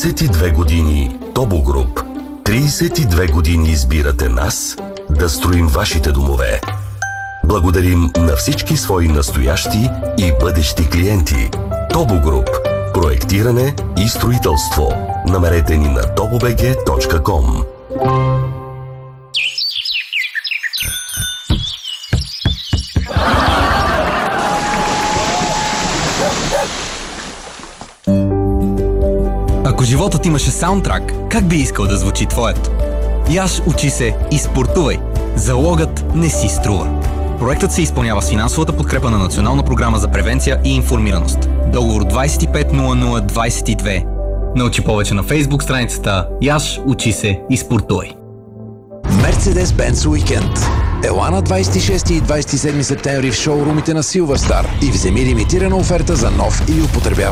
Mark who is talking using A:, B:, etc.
A: 32 години Тобо Груп. 32 години избирате нас да строим вашите домове. Благодарим на всички свои настоящи и бъдещи клиенти. Тобо Груп. Проектиране и строителство. Намерете ни на tobobg.com.
B: Ако животът имаше саундтрак, как би искал да звучи твоето? Яш, учи се и спортувай. Залогът не си струва. Проектът се изпълнява с финансовата подкрепа на Национална програма за превенция и информираност. Договор 250022. Научи повече на Фейсбук страницата Яш, учи се и спортувай.
C: Мерцедес-Бенц уикенд. Ела на 26 и 27 септември в шоурумите на Silver Star и вземи лимитирана оферта за нов или употребяван